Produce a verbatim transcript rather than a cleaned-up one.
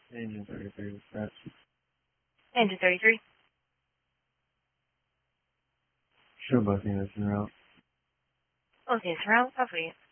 Engine thirty-three dispatch. Engine thirty-three. Show both units en route. Both units en route. Copy.